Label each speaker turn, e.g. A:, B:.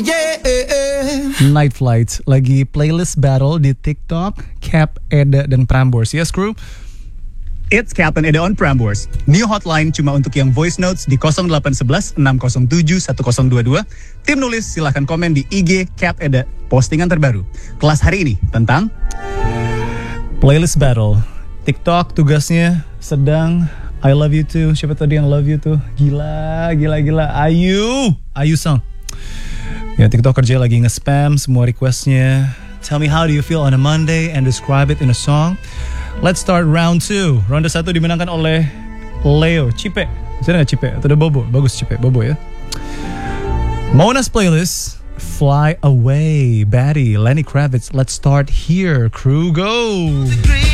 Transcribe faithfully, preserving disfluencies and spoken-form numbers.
A: Night Flight lagi playlist battle di TikTok, Cap, Eda, dan Prambors. Yes, crew?
B: It's Cap and Eda on Prambors. New hotline cuma untuk yang voice notes di nol delapan satu satu enam nol tujuh satu nol dua dua. Tim nulis silahkan komen di I G Cap Eda. Postingan terbaru. Kelas hari ini tentang
A: playlist battle. TikTok tugasnya sedang I love you too. Siapa tadi yang love you tuh? Gila, gila, gila. Ayu, Ayu Song. Ya, TikTok kerja lagi nge-spam semua requestnya. Tell me how do you feel on a Monday and describe it in a song. Let's start round two. Ronde satu dimenangkan oleh Leo Cipe. Bisa nggak Cipe? Atau ada Bobo? Bagus Cipe, Bobo ya. Mona's playlist Fly Away, Batty, Lenny Kravitz. Let's start here, crew, go.